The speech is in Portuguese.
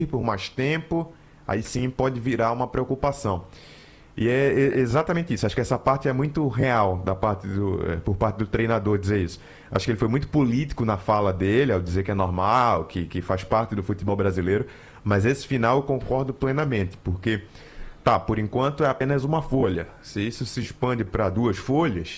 por mais tempo, aí sim pode virar uma preocupação. E é exatamente isso. Acho que essa parte é muito real por parte do treinador dizer isso. Acho que ele foi muito político na fala dele, ao dizer que é normal, que faz parte do futebol brasileiro. Mas esse final eu concordo plenamente, porque, tá, por enquanto é apenas uma folha. Se isso se expande para duas folhas,